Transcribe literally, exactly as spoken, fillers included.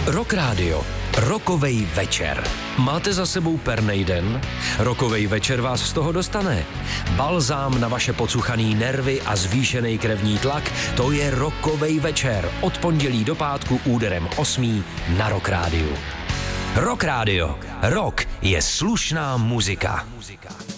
Rock Radio. Rokovej večer. Máte za sebou pernej den? Rokovej večer vás z toho dostane. Balzám na vaše pocuchaný nervy a zvýšený krevní tlak, to je Rokovej večer. Od pondělí do pátku úderem osmý na Rock Radio. Rock Radio. Rock je slušná muzika.